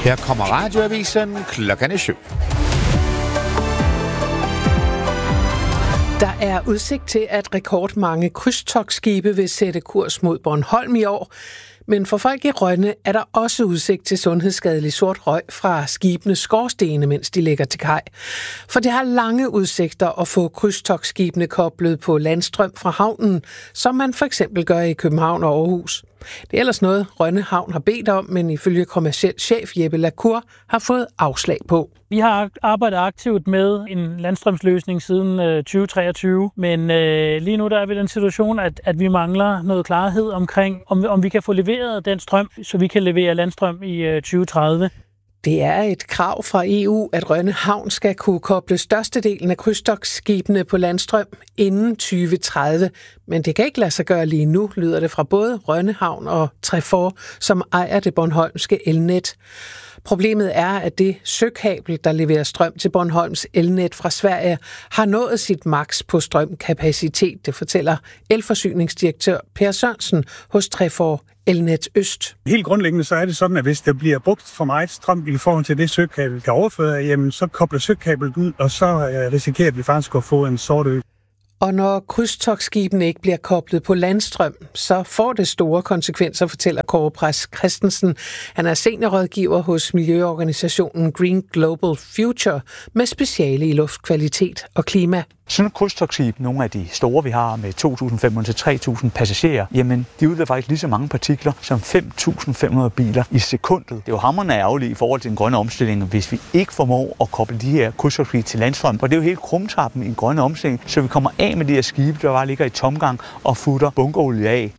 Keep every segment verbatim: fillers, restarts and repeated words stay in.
Her kommer radioavisen klokken syv. Der er udsigt til, at rekordmange krydstogtskibe vil sætte kurs mod Bornholm i år. Men for folk i Rønne er der også udsigt til sundhedsskadelig sort røg fra skibenes skorstene, mens de ligger til kaj. For det har lange udsigter at få krydstogtskibene koblet på landstrøm fra havnen, som man for eksempel gør i København og Aarhus. Det er ellers noget, Rønne Havn har bedt om, men ifølge kommerciel chef Jeppe Lacour har fået afslag på. Vi har arbejdet aktivt med en landstrømsløsning siden tyve treogtyve, men øh, lige nu der er vi i den situation, at, at vi mangler noget klarhed omkring, om, om vi kan få leveret den strøm, så vi kan levere landstrøm i øh, tyve tredive. Det er et krav fra E U, at Rønne Havn skal kunne koble størstedelen af krydstogtskibene på landstrøm inden tyve tredive. Men det kan ikke lade sig gøre lige nu, lyder det fra både Rønne Havn og Trefor, som ejer det bornholmske elnet. Problemet er, at det søkabel, der leverer strøm til Bornholms elnet fra Sverige, har nået sit maks på strømkapacitet, det fortæller elforsyningsdirektør Per Sørensen hos Trefor Elnet Øst. Helt grundlæggende så er det sådan, at hvis der bliver brugt for meget strøm i forhold til det søkabel kan overføre, jamen så kobler søkablet ud, og så risikerer vi faktisk at få en sort ø. Og når krydstogtskibene ikke bliver koblet på landstrøm, så får det store konsekvenser, fortæller Kåre Præs Christensen. Han er seniorrådgiver hos miljøorganisationen Green Global Future med speciale i luftkvalitet og klima. Sådan et krydstogtskib, nogle af de store, vi har med to tusind fem hundrede til tre tusind passagerer, jamen de udleder faktisk lige så mange partikler som fem tusind fem hundrede biler i sekundet. Det er jo hamrende ærgerligt i forhold til den grønne omstilling, hvis vi ikke formår at koble de her krydstogtskibe til landstrøm. Og det er jo helt krumtappen i en grønne omstilling, så vi kommer af med de her skibe, der bare ligger i tomgang og futter bunkerolie af.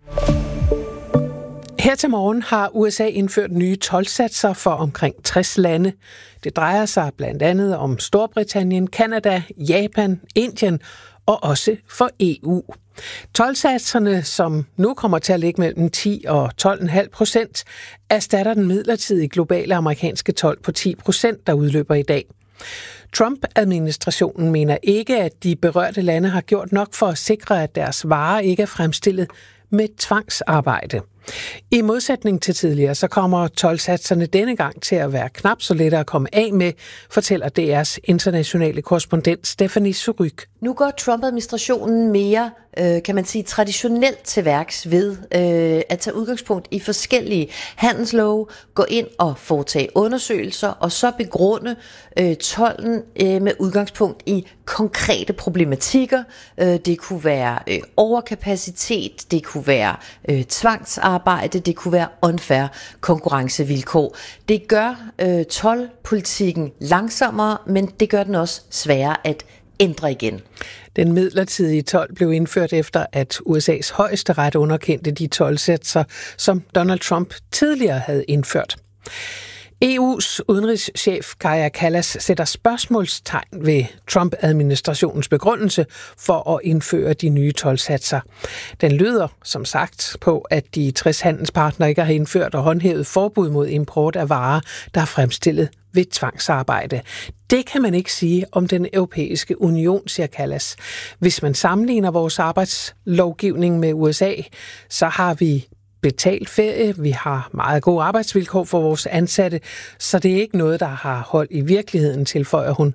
Her til morgen har U S A indført nye toldsatser for omkring tres lande. Det drejer sig blandt andet om Storbritannien, Canada, Japan, Indien og også for E U. Toldsatserne, som nu kommer til at ligge mellem ti og tolv komma fem procent, erstatter den midlertidige globale amerikanske told på ti procent, der udløber i dag. Trump-administrationen mener ikke, at de berørte lande har gjort nok for at sikre, at deres varer ikke er fremstillet med tvangsarbejde. I modsætning til tidligere, så kommer toldsatserne denne gang til at være knap så let at komme af med, fortæller D R's internationale korrespondent Stephanie Suryk. Nu går Trump-administrationen mere, øh, kan man sige, traditionelt til værks ved øh, at tage udgangspunkt i forskellige handelslove, gå ind og foretage undersøgelser, og så begrunde øh, tolden øh, med udgangspunkt i konkrete problematikker. Øh, det kunne være øh, overkapacitet, det kunne være øh, tvangsarbejde, det kunne være unfair konkurrencevilkår. Det gør øh, toldpolitikken langsommere, men det gør den også sværere at ændre igen. Den midlertidige told blev indført efter, at U S A's højesteret underkendte de toldsatser, som Donald Trump tidligere havde indført. E U's udenrigschef Kaja Kallas sætter spørgsmålstegn ved Trump-administrationens begrundelse for at indføre de nye toldsatser. Den lyder, som sagt, på, at de tres handelspartnere ikke har indført og håndhævet forbud mod import af varer, der er fremstillet ved tvangsarbejde. Det kan man ikke sige om den europæiske union, siger Kallas. Hvis man sammenligner vores arbejdslovgivning med U S A, så har vi betalt ferie, vi har meget gode arbejdsvilkår for vores ansatte, så det er ikke noget, der har hold i virkeligheden, tilføjer hun.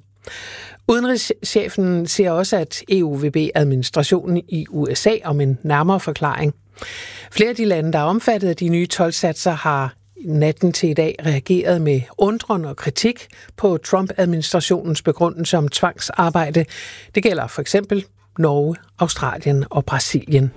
Udenrigschefen siger også, at E U vil bede administrationen i U S A om en nærmere forklaring. Flere af de lande, der er omfattet af de nye toldsatser, har natten til i dag reageret med undren og kritik på Trump-administrationens begrundelse om tvangsarbejde. Det gælder for eksempel Norge, Australien og Brasilien.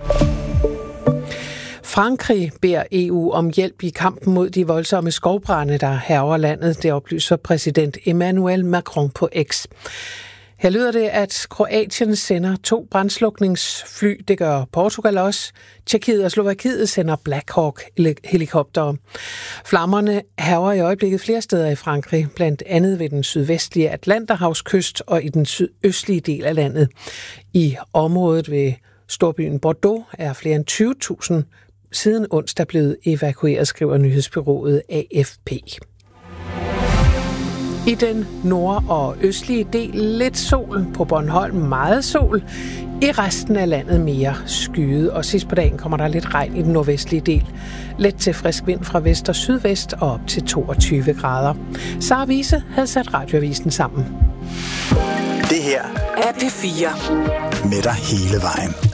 Frankrig beder E U om hjælp i kampen mod de voldsomme skovbrande, der hærger landet. Det oplyser præsident Emmanuel Macron på X. Her lyder det, at Kroatien sender to brandslukningsfly. Det gør Portugal også. Tjekkiet og Slovakiet sender Black Hawk-helikoptere. Flammerne hærger i øjeblikket flere steder i Frankrig, blandt andet ved den sydvestlige Atlanterhavskyst og i den sydøstlige del af landet. I området ved storbyen Bordeaux er flere end tyve tusind siden onsdag blevet evakueret, skriver nyhedsbureauet A F P. I den nord- og østlige del lidt sol, på Bornholm meget sol. I resten af landet mere skyet, og sidst på dagen kommer der lidt regn i den nordvestlige del. Let til frisk vind fra vest og sydvest og op til toogtyve grader. Sara Wiese havde sat radioavisen sammen. Det her er P fire. Med dig hele vejen.